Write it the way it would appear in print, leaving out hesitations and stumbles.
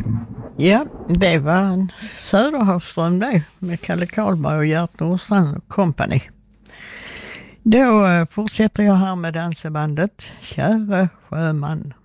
Ja, det var en Söderhavsström det med Kalle Karlberg och Gert Nordstrand och company. Då fortsätter jag här med dansebandet Käre sjöman.